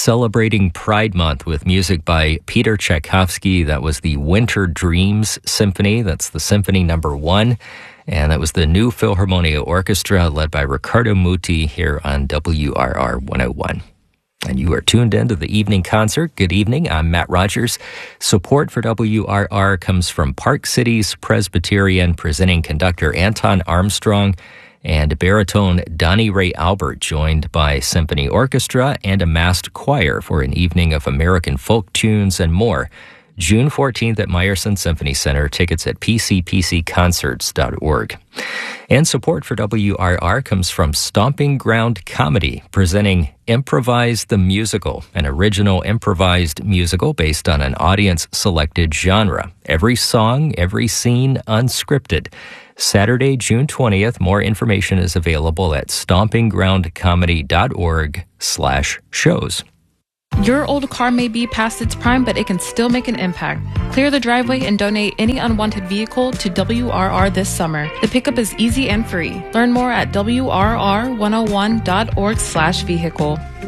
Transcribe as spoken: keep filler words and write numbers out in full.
celebrating Pride Month with music by Peter Tchaikovsky. That was the Winter Dreams Symphony. That's the symphony number one. And that was the New Philharmonia Orchestra led by Riccardo Muti here on W R R one oh one. And you are tuned in to the evening concert. Good evening. I'm Matt Rogers. Support for W R R comes from Park Cities Presbyterian, presenting conductor Anton Armstrong and baritone Donnie Ray Albert, joined by symphony orchestra and a massed choir for an evening of American folk tunes and more. June fourteenth at Meyerson Symphony Center. Tickets at p c p c concerts dot org. And support for W R R comes from Stomping Ground Comedy, presenting Improvise the Musical, an original improvised musical based on an audience-selected genre. Every song, every scene, unscripted. Saturday, June twentieth. More information is available at stomping ground comedy dot org slash shows. Your old car may be past its prime, but it can still make an impact. Clear the driveway and donate any unwanted vehicle to W R R this summer. The pickup is easy and free. Learn more at W R R one oh one dot org slash vehicle.